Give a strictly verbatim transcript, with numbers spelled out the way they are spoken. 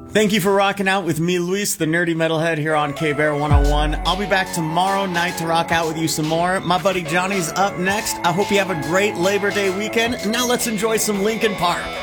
Thank you for rocking out with me, Luis, the nerdy metalhead here on K-Bear one oh one. I'll be back tomorrow night to rock out with you some more. My buddy Johnny's up next. I hope you have a great Labor Day weekend. Now let's enjoy some Linkin Park.